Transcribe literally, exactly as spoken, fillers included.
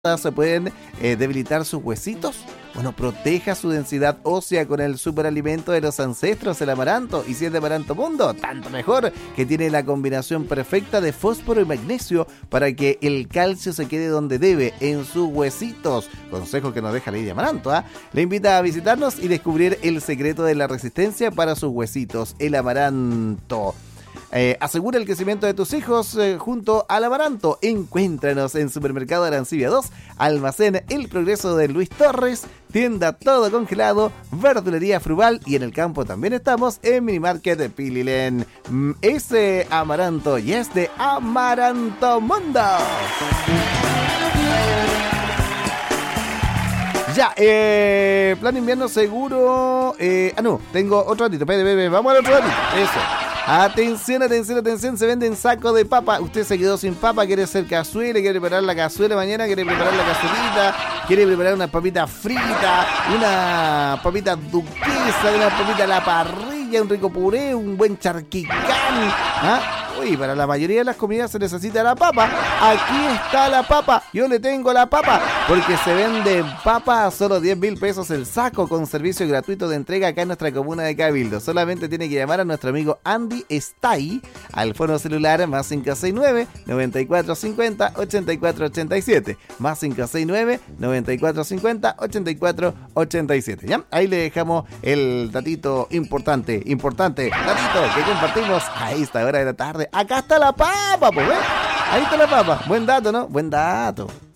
se pueden eh, debilitar sus huesitos. Bueno, proteja su densidad ósea con el superalimento de los ancestros, el amaranto. Y si es de Amaranto Mundo, tanto mejor, que tiene la combinación perfecta de fósforo y magnesio para que el calcio se quede donde debe, en sus huesitos. Consejo que nos deja Lady Amaranto, ¿eh? Le invita a visitarnos y descubrir el secreto de la resistencia para sus huesitos, el amaranto. Eh, asegura el crecimiento de tus hijos eh, junto al amaranto. Encuéntranos en Supermercado Arancibia dos, Almacén El Progreso de Luis Torres, tienda Todo Congelado, Verdulería Frugal, y en el campo también estamos en Minimarket de Pililén. Mm, ese amaranto y es de Amaranto Mundo. Ya, eh, plan invierno seguro. Eh, ah, no, tengo otro ratito. Pede, bebé, vamos al otro ratito. Eso. Atención, atención, atención, se venden sacos de papa. Usted se quedó sin papa, quiere hacer cazuela, quiere preparar la cazuela mañana, quiere preparar la cazuelita, quiere preparar una papita frita, una papita duquesa, una papita a la parrilla, un rico puré, un buen charquicán. ¿Ah? Uy, para la mayoría de las comidas se necesita la papa. Aquí está la papa, yo le tengo la papa, porque se vende papa a solo diez mil pesos el saco, con servicio gratuito de entrega acá en nuestra comuna de Cabildo. Solamente tiene que llamar a nuestro amigo Andy Stay al fono celular más cinco seis nueve, noventa y cuatro cincuenta, ochenta y cuatro ochenta y siete, más cinco seis nueve, noventa y cuatro cincuenta, ochenta y cuatro ochenta y siete. ¿Ya? Ahí le dejamos el datito importante, importante, datito que compartimos a esta hora de la tarde. Acá está la papa, pues, ¿eh? Ahí está la papa. Buen dato, ¿no? Buen dato.